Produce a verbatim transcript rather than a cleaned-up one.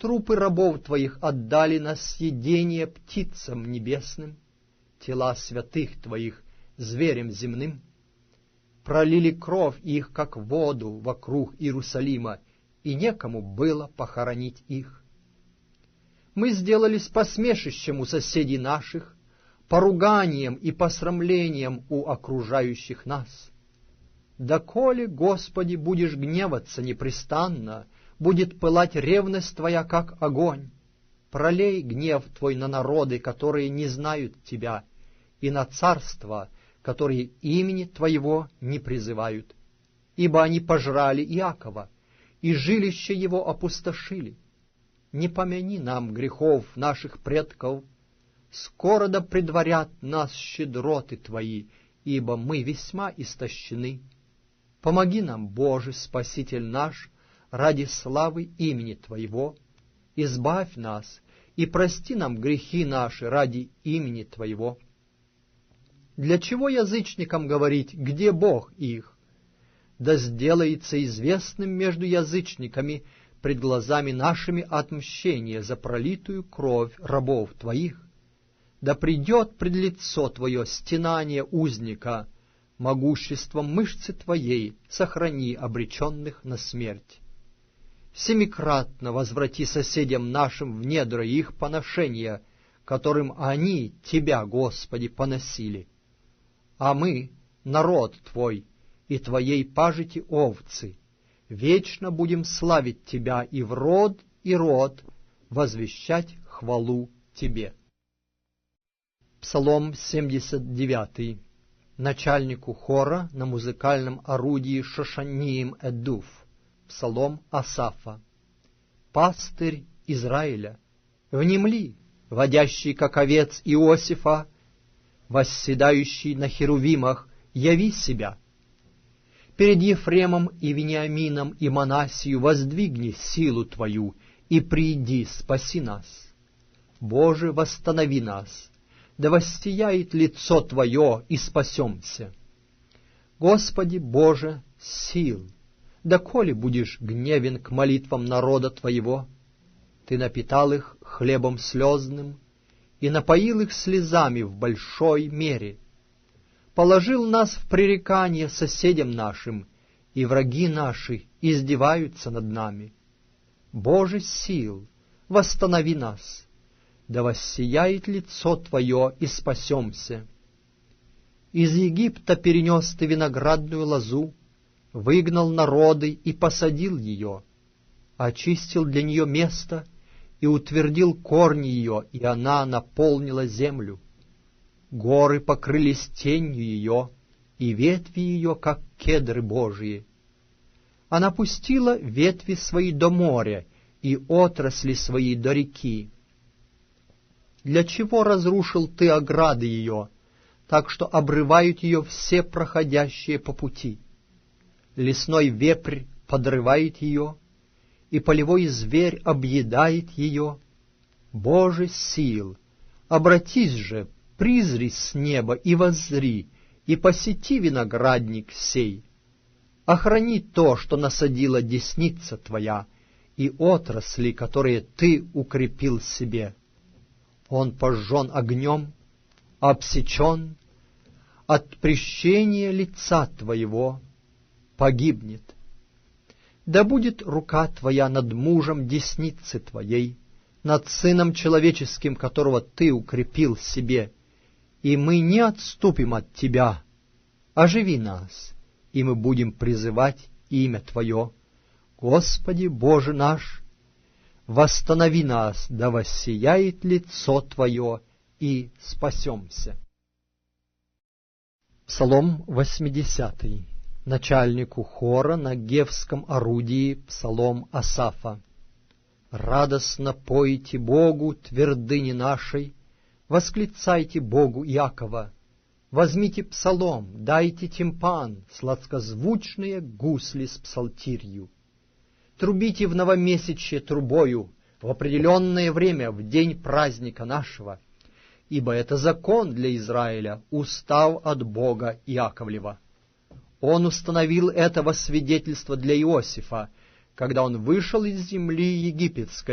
трупы рабов Твоих отдали на съедение птицам небесным, тела святых Твоих зверям земным. Пролили кровь их, как воду, вокруг Иерусалима, и некому было похоронить их. Мы сделались посмешищем у соседей наших, поруганием и посрамлением у окружающих нас. Доколе, Господи, будешь гневаться непрестанно, будет пылать ревность Твоя, как огонь. Пролей гнев Твой на народы, которые не знают Тебя, и на царства, которые имени Твоего не призывают. Ибо они пожрали Иакова, и жилище его опустошили. Не помяни нам грехов наших предков, скоро да предварят нас щедроты Твои, ибо мы весьма истощены. Помоги нам, Боже, Спаситель наш, ради славы имени Твоего, избавь нас и прости нам грехи наши ради имени Твоего. Для чего язычникам говорить, где Бог их? Да сделается известным между язычниками пред глазами нашими отмщение за пролитую кровь рабов Твоих. Да придет пред лицо Твое стенание узника, могуществом мышцы Твоей сохрани обреченных на смерть. Семикратно возврати соседям нашим в недра их поношения, которым они Тебя, Господи, поносили. А мы, народ Твой, и Твоей пажити овцы, вечно будем славить Тебя и в род и род возвещать хвалу Тебе. Псалом семьдесят девятый. Начальнику хора на музыкальном орудии Шошаниим Эдуф. Псалом Асафа. Пастырь Израиля, внемли, водящий как овец Иосифа, восседающий на херувимах, яви себя. Перед Ефремом и Вениамином и Манасию воздвигни силу Твою, и приди, спаси нас. Боже, восстанови нас, да воссияет лицо Твое, и спасемся. Господи Боже, сил, доколе будешь гневен к молитвам народа Твоего? Ты напитал их хлебом слезным и напоил их слезами в большой мере. Положил нас в пререкание соседям нашим, и враги наши издеваются над нами. Боже сил, восстанови нас, да воссияет лицо Твое, и спасемся. Из Египта перенес Ты виноградную лозу, выгнал народы и посадил ее, очистил для нее место и утвердил корни ее, и она наполнила землю. Горы покрылись тенью ее, и ветви ее, как кедры Божьи. Она пустила ветви свои до моря, и отрасли свои до реки. Для чего разрушил Ты ограды ее, так что обрывают ее все проходящие по пути? Лесной вепрь подрывает ее, и полевой зверь объедает ее. Боже сил, обратись же, призри с неба и воззри, и посети виноградник сей. Охрани то, что насадила десница Твоя, и отрасли, которые Ты укрепил себе. Он пожжен огнем, обсечен, от прещения лица Твоего погибнет. Да будет рука Твоя над мужем десницы Твоей, над сыном человеческим, которого Ты укрепил себе, и мы не отступим от Тебя. Оживи нас, и мы будем призывать имя Твое. Господи Боже наш, восстанови нас, да воссияет лицо Твое, и спасемся. Псалом восьмидесятый. Начальнику хора на гевском орудии, псалом Асафа. Радостно пойте Богу, твердыни нашей, восклицайте Богу Иакова, возьмите псалом, дайте тимпан, сладкозвучные гусли с псалтирью. Трубите в новомесячье трубою, в определенное время, в день праздника нашего, ибо это закон для Израиля, устав от Бога Иаковлева. Он установил это во свидетельство для Иосифа, когда он вышел из земли египетской,